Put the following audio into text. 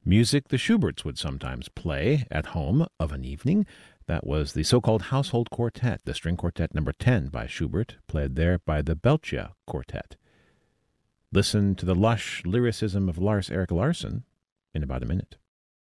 Music the Schuberts would sometimes play at home of an evening. That was the so-called Household Quartet, the String Quartet number 10 by Schubert, played there by the Belcher Quartet. Listen to the lush lyricism of Lars Erik Larsson in about a minute.